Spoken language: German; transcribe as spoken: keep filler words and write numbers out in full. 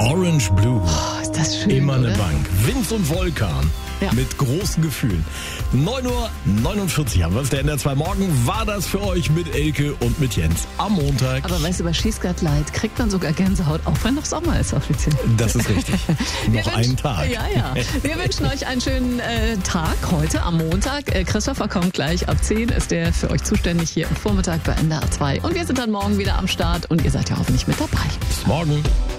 Orange Blue. Oh, ist das schön, Immer eine oder? Bank. Vince und Volkan. Ja. Mit großen Gefühlen. neun Uhr neunundvierzig haben wir es. Der N R zwei Morgen war das für euch mit Elke und mit Jens am Montag. Aber weißt du, bei She's Got Light kriegt man sogar Gänsehaut, auch wenn noch Sommer ist offiziell. Das ist richtig. Wir Noch wünschen- einen Tag. Ja, ja. Wir wünschen euch einen schönen äh, Tag heute am Montag. Äh, Christopher kommt gleich ab zehn, ist der für euch zuständig hier am Vormittag bei N R zwei. Und wir sind dann morgen wieder am Start und ihr seid ja hoffentlich mit dabei. Bis morgen.